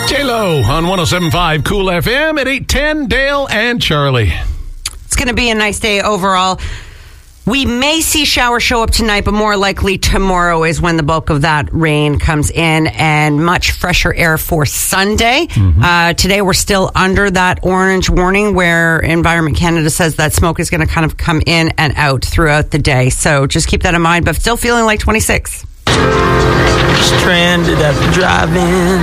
J-Lo on 107.5 Cool FM at 8:10. Dale and Charlie. It's going to be a nice day overall. We may see showers show up tonight, but more likely tomorrow is when the bulk of that rain comes in, and much fresher air for Sunday. Today, we're still under that orange warning where Environment Canada says that smoke is going to kind of come in and out throughout the day. So just keep that in mind, but still feeling like 26. Stranded at the drive-in,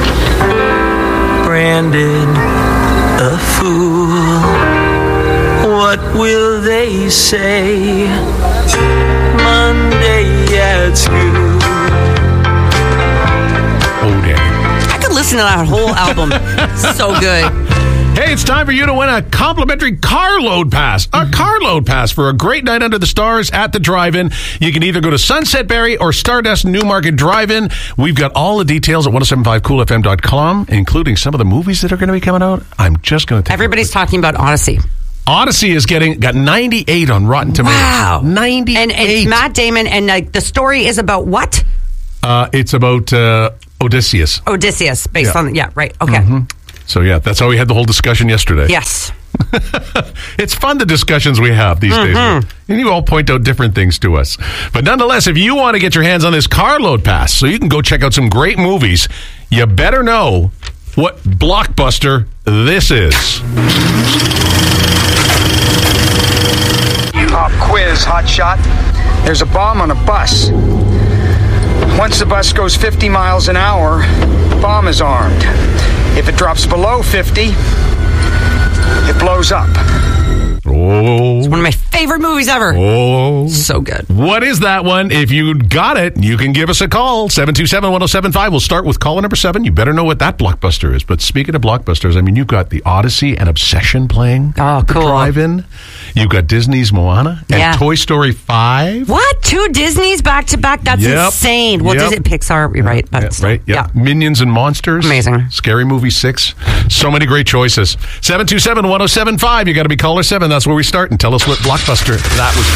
branded a fool. What will they say Monday at school? Oh, damn. I could listen to that whole album. So good. Hey, it's time for you to win a complimentary carload pass. A carload pass for a great night under the stars at the drive-in. You can either go to Sunset Berry or Stardust Newmarket Drive-In. We've got all the details at 1075coolfm.com, including some of the movies that are going to be coming out. I'm just going to take Everybody's talking about Odyssey. Odyssey is got 98 on Rotten Tomatoes. Wow. 98. And it's Matt Damon, and the story is about what? It's about Odysseus. Odysseus, based on... Yeah, right. Okay. So, yeah, that's how we had the whole discussion yesterday. Yes. It's fun, the discussions we have these days. And you all point out different things to us. But nonetheless, if you want to get your hands on this carload pass so you can go check out some great movies, you better know what blockbuster this is. Pop quiz, hotshot. There's a bomb on a bus. Once the bus goes 50 miles an hour, the bomb is armed. If it drops below 50, it blows up. Oh. It's one of my favorite movies ever. Oh. So good. What is that one? If you got it, you can give us a call. 727-1075. We'll start with caller number 7. You better know what that blockbuster is. But speaking of blockbusters, I mean, you've got the Odyssey and Obsession playing. Oh, cool. The drive-in. You've got Disney's Moana and Toy Story 5. What? 2 Disneys back to back? That's insane. Well, Disney, Pixar, you're right. But still, right. Yep. Minions and Monsters. Amazing. Scary Movie 6. So many great choices. 727-1075. You got to be caller 7. That's where we start, and tell us what blockbuster that was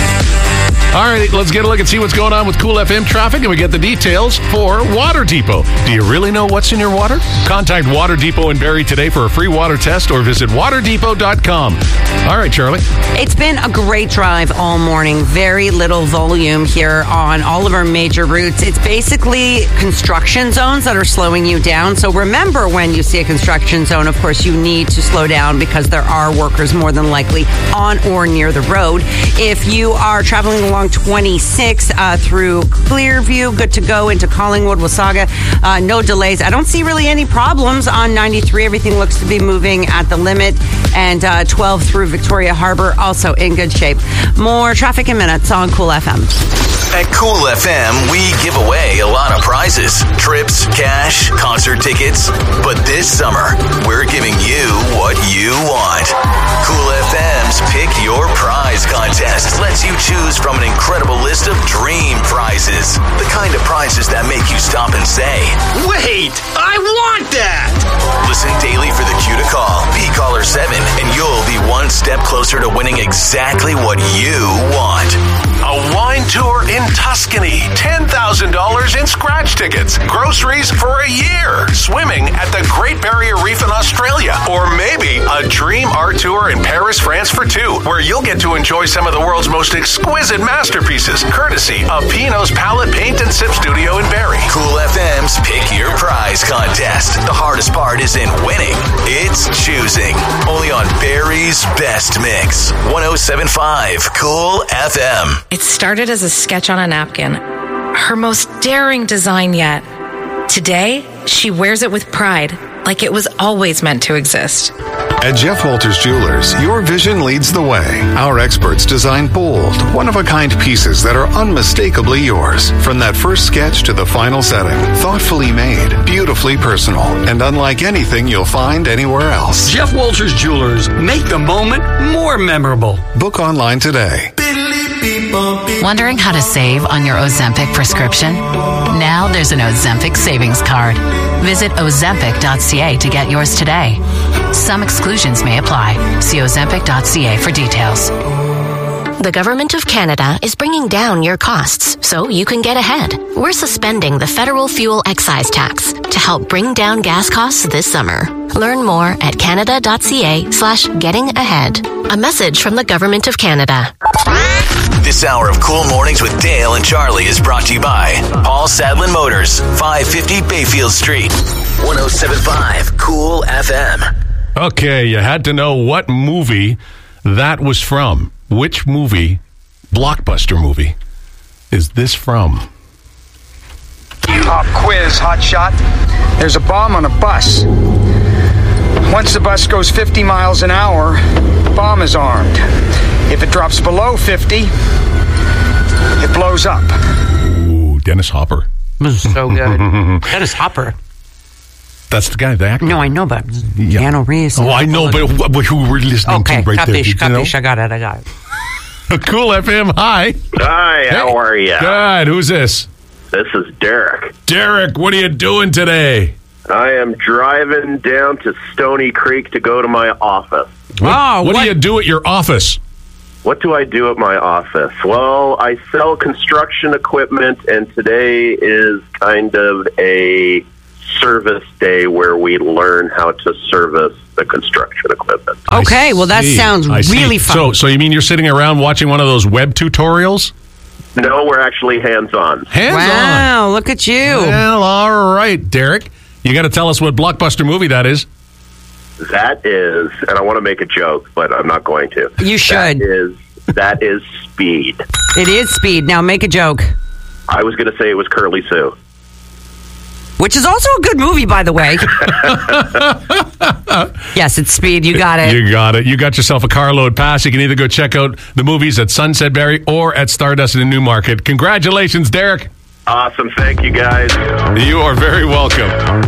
from. All right, let's get a look and see what's going on with Cool FM traffic, and we get the details for Water Depot. Do you really know what's in your water? Contact Water Depot in Barrie today for a free water test, or visit waterdepot.com. All right, Charlie. It's been a great drive all morning. Very little volume here on all of our major routes. It's basically construction zones that are slowing you down. So remember, when you see a construction zone, of course, you need to slow down because there are workers more than likely on or near the road. If you are traveling along 26 through Clearview, good to go into Collingwood, Wasaga. No delays. I don't see really any problems on 93. Everything looks to be moving at the limit. And 12 through Victoria Harbour, also in good shape. More traffic in minutes on Cool FM. At Cool FM, we give away a lot of prizes. Trips, cash, concert tickets. But this summer, we're giving you what you want. Cool FM's Pick Your Prize contest lets you choose from an incredible list of dream prizes. The kind of prizes that make you stop and say, "Wait, I want that!" Listen daily for the cue to call. Be caller 7, and you'll be one step closer to winning exactly what you want. A wine tour in Tuscany, $10,000 in scratch tickets, groceries for a year, swimming at the Great Barrier Reef in Australia, or maybe a dream art tour in Paris, France for 2, where you'll get to enjoy some of the world's most exquisite masterpieces, courtesy of Pino's Palette Paint and Sip Studio in Barrie. Cool FM's Pick Your Prize contest. The hardest part isn't winning, it's choosing. Only on Barrie's Best Mix. 107.5 Cool FM. It started as a sketch on a napkin, her most daring design yet. Today, she wears it with pride, like it was always meant to exist. At Jeff Walters Jewelers, your vision leads the way. Our experts design bold, one-of-a-kind pieces that are unmistakably yours. From that first sketch to the final setting, thoughtfully made, beautifully personal, and unlike anything you'll find anywhere else. Jeff Walters Jewelers, make the moment more memorable. Book online today. Wondering how to save on your Ozempic prescription? Now there's an Ozempic savings card. Visit Ozempic.ca to get yours today. Some exclusions may apply. See Ozempic.ca for details. The Government of Canada is bringing down your costs so you can get ahead. We're suspending the federal fuel excise tax to help bring down gas costs this summer. Learn more at canada.ca/getting-ahead. A message from the Government of Canada. This hour of Cool Mornings with Dale and Charlie is brought to you by Paul Sadlin Motors, 550 Bayfield Street, 107.5 Cool FM. Okay, you had to know what movie that was from. Which movie, blockbuster movie, is this from? Pop quiz, hotshot. There's a bomb on a bus. Once the bus goes 50 miles an hour, the bomb is armed. If it drops below 50, it blows up. Ooh, Dennis Hopper. This is so good. Dennis Hopper. That's the guy, the actor. No, I know, but Keanu Reeves. Oh, I know, but who we're listening to right there. Capiche, I got it. Cool FM, hi. Hi, how are you? Good, who's this? This is Derek. Derek, what are you doing today? I am driving down to Stony Creek to go to my office. What do you do at your office? What do I do at my office? Well, I sell construction equipment, and today is kind of a service day where we learn how to service the construction equipment. Okay, well, that sounds really fun. So you mean you're sitting around watching one of those web tutorials? No, we're actually hands-on. Wow, look at you. Well, all right, Derek. You got to tell us what blockbuster movie that is. That is, and I want to make a joke, but I'm not going to. You should. That is Speed. It is Speed. Now make a joke. I was going to say it was Curly Sue. Which is also a good movie, by the way. Yes, it's Speed. You got it. You got it. You got yourself a carload pass. You can either go check out the movies at Sunset Berry or at Stardust in Newmarket. Congratulations, Derek. Awesome. Thank you, guys. You are very welcome.